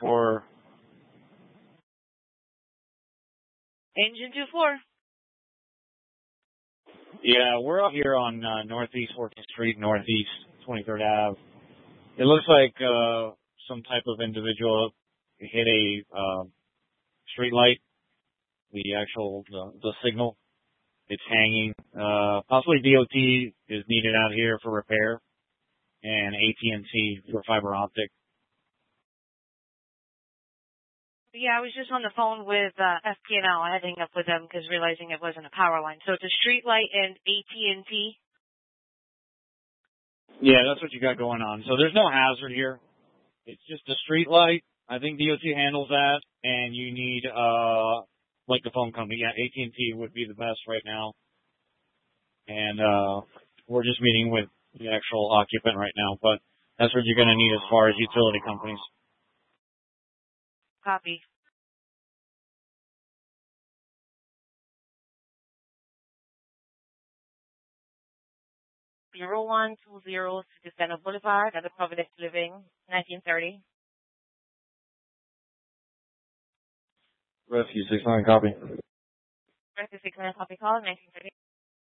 24. Engine 24. Yeah, we're out here on Northeast 14th Street, Northeast 23rd Ave. It looks like some type of individual hit a street light, the signal. It's hanging. Possibly DOT is needed out here for repair, and AT&T for fiber optic. Yeah, I was just on the phone with FP&L. I had to hang up with them because realizing it wasn't a power line. So it's a street light and AT&T. Yeah, that's what you got going on. So there's no hazard here. It's just a street light. I think DOT handles that, and you need like the phone company. Yeah, AT&T would be the best right now. And we're just meeting with the actual occupant right now, but that's what you're going to need as far as utility companies. Copy. Zero 0120 Center Boulevard at the Providence Living, 1930. Rescue 69, copy. Rescue 69, copy call, 1930.